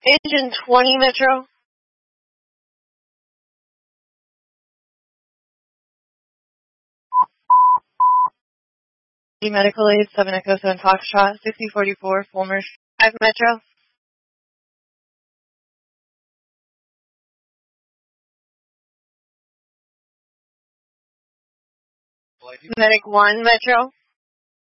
Engine 20 Metro. Medical aid 7 Echo 7 Foxtrot 6044 Fulmer 5 Metro. Medic 1 Metro.